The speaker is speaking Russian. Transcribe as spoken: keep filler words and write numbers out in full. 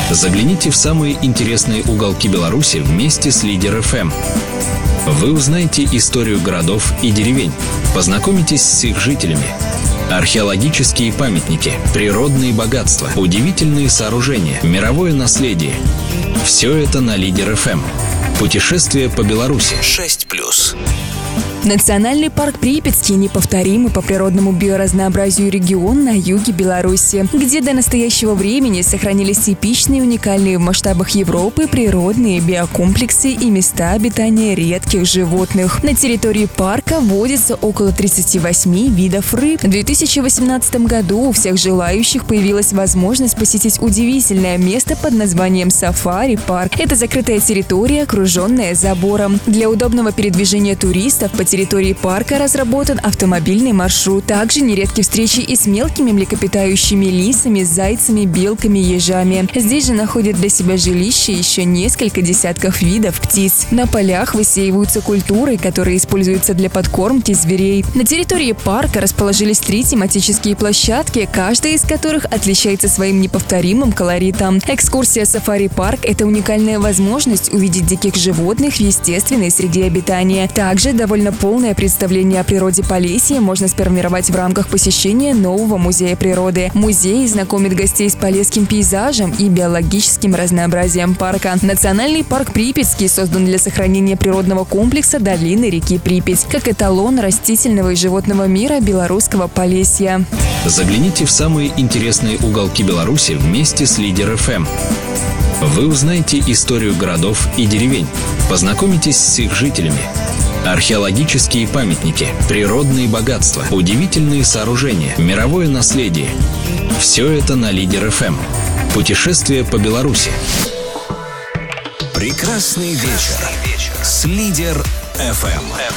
Загляните в самые интересные уголки Беларуси вместе с Лидер эф эм. Вы узнаете историю городов и деревень, познакомитесь с их жителями. Археологические памятники, природные богатства, удивительные сооружения, мировое наследие. Все это на Лидер эф эм. Путешествие по Беларуси. шесть плюс. Национальный парк Припятский — неповторимый по природному биоразнообразию регион на юге Беларуси, где до настоящего времени сохранились типичные, уникальные в масштабах Европы природные биокомплексы и места обитания редких животных. На территории парка водится около тридцати восьми видов рыб. В две тысячи восемнадцатом году у всех желающих появилась возможность посетить удивительное место под названием Сафари-парк. Это закрытая территория, окруженная забором. Для удобного передвижения туристов по территории парка разработан автомобильный маршрут. Также нередки встречи и с мелкими млекопитающими лисами, зайцами, белками, ежами. Здесь же находят для себя жилище еще несколько десятков видов птиц. На полях высеиваются культуры, которые используются для подкормки зверей. На территории парка расположились три тематические площадки, каждая из которых отличается своим неповторимым колоритом. Экскурсия «Сафари-парк» — это уникальная возможность увидеть диких животных в естественной среде обитания. Также довольно полное представление о природе Полесья можно сформировать в рамках посещения нового музея природы. Музей знакомит гостей с полесским пейзажем и биологическим разнообразием парка. Национальный парк Припятский создан для сохранения природного комплекса долины реки Припять, как эталон растительного и животного мира белорусского Полесья. Загляните в самые интересные уголки Беларуси вместе с Лидер эф эм. Вы узнаете историю городов и деревень, познакомитесь с их жителями. Археологические памятники, природные богатства, удивительные сооружения, мировое наследие. Все это на Лидер эф эм. Путешествие по Беларуси. Прекрасный вечер с Лидер эф эм.